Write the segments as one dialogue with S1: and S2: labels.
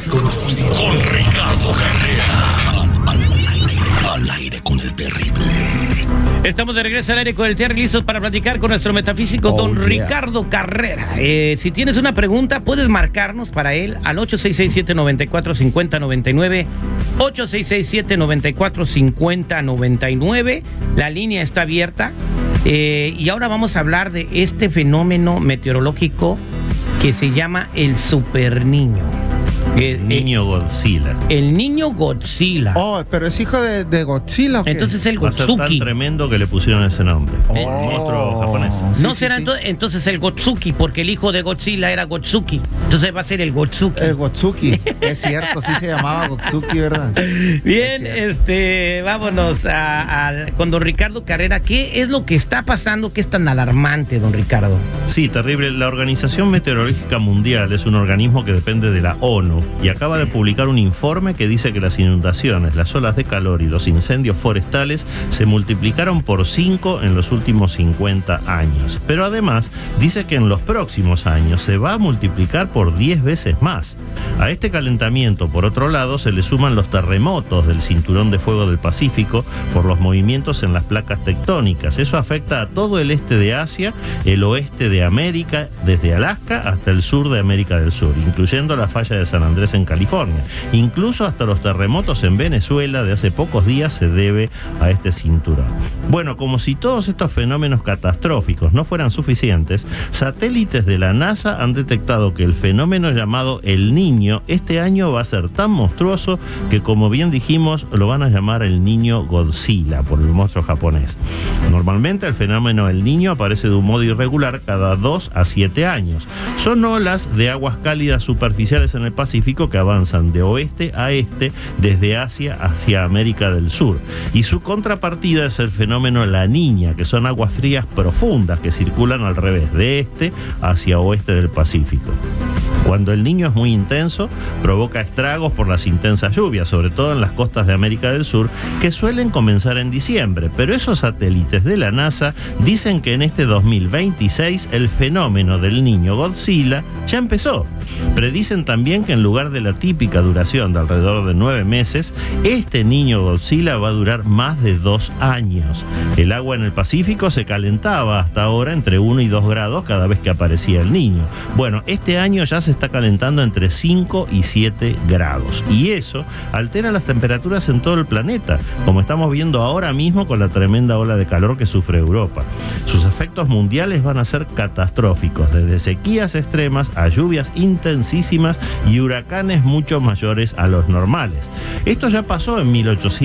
S1: desconocido. Con Ricardo Carrera. Al aire con el terrible.
S2: Estamos de regreso al aire con el terrible, listos para platicar con nuestro metafísico don Ricardo Carrera. Si tienes una pregunta, puedes marcarnos para él al 8667-945099, 8667-945099. La línea está abierta. Y ahora vamos a hablar de este fenómeno meteorológico que se llama el superniño.
S3: El niño Godzilla.
S2: El niño Godzilla.
S4: Oh, pero es hijo de Godzilla, ¿o qué?
S2: Entonces el
S3: Va a ser
S2: Gotsuki.
S3: tan tremendo que le pusieron ese nombre. Un monstruo japonés.
S2: No será entonces el Gotsuki, porque el hijo de Godzilla era Gotsuki. Entonces va a ser el Gotsuki.
S4: El Gotsuki. Es cierto, sí se llamaba Gotsuki, ¿verdad?
S2: Bien, vámonos con don Ricardo Carrera. ¿Qué es lo que está pasando que es tan alarmante, don Ricardo?
S3: Sí, terrible. La Organización Meteorológica Mundial es un organismo que depende de la ONU y acaba de publicar un informe que dice que las inundaciones, las olas de calor y los incendios forestales se multiplicaron por 5 en los últimos 50 años. Pero además dice que en los próximos años se va a multiplicar por 10 veces más. A este calentamiento, por otro lado, se le suman los terremotos del cinturón de fuego del Pacífico por los movimientos en las placas tectónicas. Eso afecta a todo el este de Asia, el oeste de América, desde Alaska hasta el sur de América del Sur, incluyendo la falla de San Andrés en California. Incluso hasta los terremotos en Venezuela de hace pocos días se debe a este cinturón. Bueno, como si todos estos fenómenos catastróficos no fueran suficientes, satélites de la NASA han detectado que el fenómeno llamado El Niño este año va a ser tan monstruoso que, como bien dijimos, lo van a llamar el niño Godzilla por el monstruo japonés. Normalmente el fenómeno El Niño aparece de un modo irregular cada 2 a 7 años. Son olas de aguas cálidas superficiales en el Pacífico que avanzan de oeste a este desde Asia hacia América del Sur. Y su contrapartida es el fenómeno La Niña, que son aguas frías profundas que circulan al revés, de este hacia oeste del Pacífico. Cuando el Niño es muy intenso, provoca estragos por las intensas lluvias, sobre todo en las costas de América del Sur, que suelen comenzar en diciembre. Pero esos satélites de la NASA dicen que en este 2026 el fenómeno del niño Godzilla ya empezó. Predicen también que en lugar de la típica duración de alrededor de 9 meses, este niño Godzilla va a durar más de 2 años. El agua en el Pacífico se calentaba hasta ahora entre 1 y 2 grados cada vez que aparecía el niño. Bueno, este año ya se está calentando entre 5 y 7 grados. Y eso altera las temperaturas en todo el planeta, como estamos viendo ahora mismo con la tremenda ola de calor que sufre Europa. Sus efectos mundiales van a ser catastróficos, desde sequías extremas a lluvias intensísimas y huracanes mucho mayores a los normales. Esto ya pasó en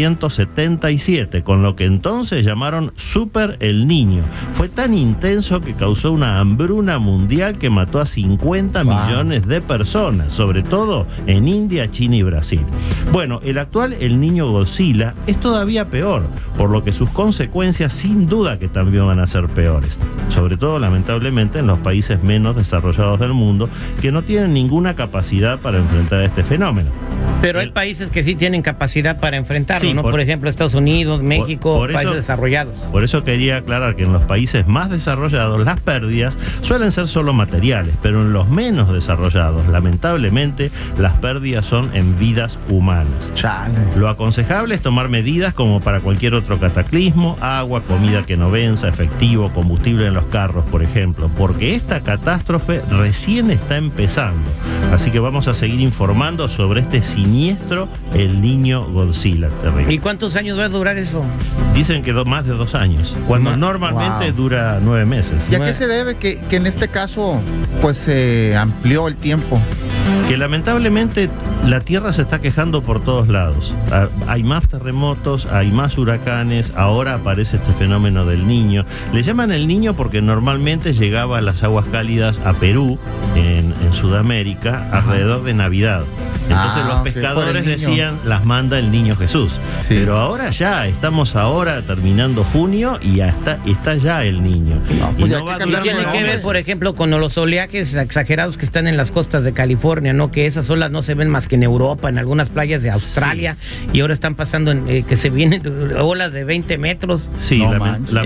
S3: 1877, con lo que entonces llamaron Super El Niño. Fue tan intenso que causó una hambruna mundial que mató a 50 millones de personas, sobre todo en India, China y Brasil. Bueno, el actual El Niño Godzilla es todavía peor, por lo que sus consecuencias sin duda que también van a ser peores, sobre todo lamentablemente en los países menos desarrollados del mundo que no tienen ninguna capacidad para enfrentar este fenómeno.
S2: Pero hay países que sí tienen capacidad para enfrentarlo, sí, ¿no? Por ejemplo, Estados Unidos, México, países desarrollados.
S3: Por eso quería aclarar que en los países más desarrollados las pérdidas suelen ser solo materiales, pero en los menos desarrollados, lamentablemente, las pérdidas son en vidas humanas.
S4: Chale.
S3: Lo aconsejable es tomar medidas como para cualquier otro cataclismo: agua, comida que no venza, efectivo, combustible en los carros, por ejemplo, porque esta catástrofe recién está empezando. Así que vamos a seguir informando sobre este siniestro El Niño Godzilla. Terrible.
S2: ¿Y cuántos años va a durar eso?
S3: Dicen que más de 2 años, cuando normalmente dura 9 meses.
S4: ¿Y a qué se debe que en este caso pues se amplió el tiempo?
S3: Que lamentablemente la Tierra se está quejando por todos lados. Hay más terremotos, hay más huracanes, ahora aparece este fenómeno del Niño. Le llaman el Niño porque normalmente llegaba a las aguas cálidas a Perú, en Sudamérica, alrededor de Navidad. Entonces los pescadores decían, las manda el Niño Jesús. Sí. Pero ahora ya, estamos ahora terminando junio y ya está ya el Niño.
S4: No, pues
S2: y no tiene que ver, por ejemplo, con los oleajes exagerados que están en las costas de California, ¿no? Que esas olas no se ven más que en Europa, en algunas playas de Australia, sí. Y ahora están pasando que se vienen olas de 20 metros.
S3: Sí, no,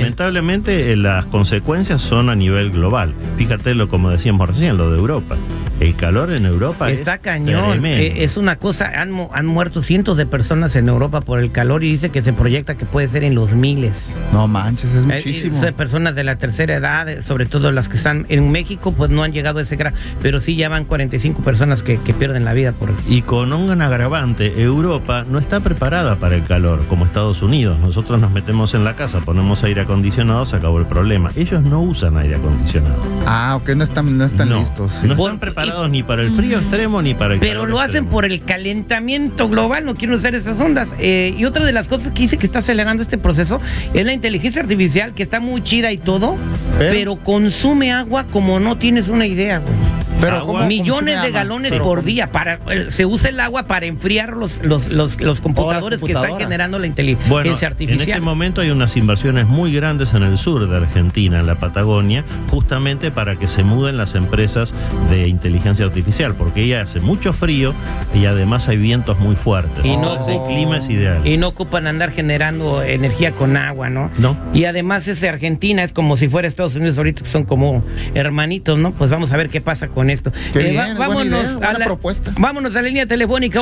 S3: lamentablemente las consecuencias son a nivel global. Fíjate como decíamos recién, lo de Europa. El calor en Europa
S2: está
S3: es
S2: cañón.
S3: tremendo.
S2: Es una cosa, han muerto cientos de personas en Europa por el calor y dice que se proyecta que puede ser en los miles.
S4: No manches, es muchísimo.
S2: Son personas de la tercera edad, sobre todo las que están en México, pues no han llegado a ese grado, pero sí ya van 45 personas que pierden la vida por...
S3: Y con un agravante, Europa no está preparada para el calor, como Estados Unidos. Nosotros nos metemos en la casa, ponemos aire acondicionado, se acabó el problema. Ellos no usan aire acondicionado.
S4: Ah, ok, no están listos. Sí.
S3: No están preparados ni para el frío extremo ni para el calor
S2: Pero lo hacen
S3: extremo.
S2: por el calentamiento global, no quieren usar esas ondas. Y otra de las cosas que dice que está acelerando este proceso es la inteligencia artificial, que está muy chida y todo, pero consume agua como no tienes una idea, güey.
S4: Pero
S3: Agua,
S4: ¿cómo
S2: millones de
S4: consume agua?
S2: galones
S4: Pero
S2: por
S4: ¿cómo?
S2: día. Se usa el agua para enfriar los computadores que están
S4: computadoras.
S2: generando la inteligencia
S3: Bueno, en
S2: artificial.
S3: este momento hay unas inversiones muy grandes en el sur de Argentina, en la Patagonia, justamente para que se muden las empresas de inteligencia artificial, porque ya hace mucho frío y además hay vientos muy fuertes.
S2: Y no-
S3: Entonces, el clima es ideal.
S2: Y no ocupan andar generando energía con agua, ¿no?
S3: No.
S2: Y además Argentina es como si fuera Estados Unidos ahorita, que son como hermanitos, ¿no? Pues vamos a ver qué pasa con esto.
S4: Qué bien, buena idea, buena propuesta.
S2: Vámonos a la línea telefónica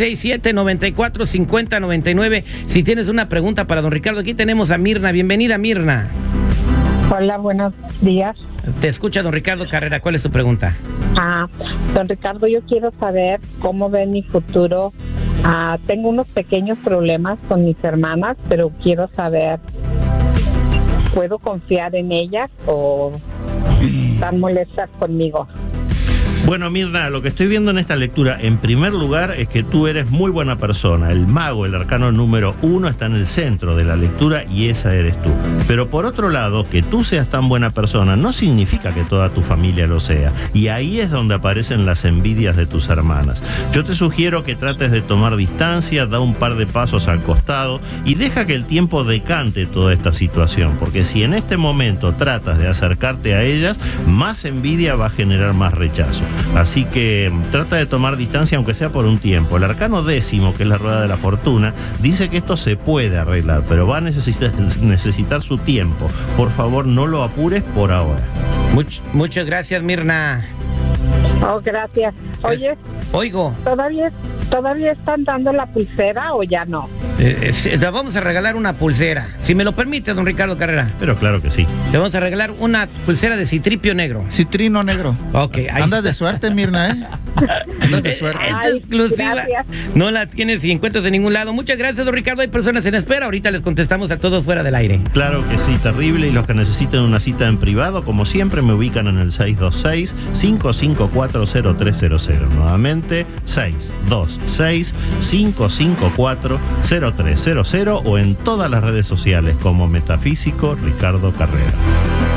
S2: 8667-945099. Si tienes una pregunta para don Ricardo, aquí tenemos a Mirna. Bienvenida, Mirna.
S5: Hola, buenos días.
S2: Te escucha don Ricardo Carrera. ¿Cuál es tu pregunta?
S5: Don Ricardo, yo quiero saber cómo ve mi futuro. Tengo unos pequeños problemas con mis hermanas, pero quiero saber, ¿puedo confiar en ellas o están molestas conmigo?
S3: Bueno, Mirna, lo que estoy viendo en esta lectura, en primer lugar, es que tú eres muy buena persona. El mago, el arcano número 1, está en el centro de la lectura y esa eres tú. Pero por otro lado, que tú seas tan buena persona no significa que toda tu familia lo sea. Y ahí es donde aparecen las envidias de tus hermanas. Yo te sugiero que trates de tomar distancia, da un par de pasos al costado y deja que el tiempo decante toda esta situación. Porque si en este momento tratas de acercarte a ellas, más envidia va a generar más rechazo. Así que trata de tomar distancia aunque sea por un tiempo. El arcano 10, que es la rueda de la fortuna, dice que esto se puede arreglar, pero va a necesitar su tiempo. Por favor, no lo apures por ahora.
S2: Muchas gracias, Mirna.
S5: Oh, gracias. Oye,
S2: Oigo,
S5: ¿todavía están dando la pulsera o ya no?
S2: le vamos a regalar una pulsera. Si me lo permite, don Ricardo Carrera.
S3: Pero claro que sí.
S2: Le vamos a regalar una pulsera de citripio negro.
S4: Citrino negro.
S2: Ok, ahí
S4: Andas
S2: está.
S4: de suerte, Mirna, ¿eh? Andas de suerte.
S2: Es
S5: Ay,
S2: exclusiva.
S5: gracias.
S2: No la tienes y encuentras en ningún lado. Muchas gracias, don Ricardo. Hay personas en espera. Ahorita les contestamos a todos fuera del aire.
S3: Claro que sí, terrible. Y los que necesiten una cita en privado, como siempre, me ubican en el 626-554-0300. Nuevamente, 626-554-0300 o en todas las redes sociales como Metafísico Ricardo Carrera.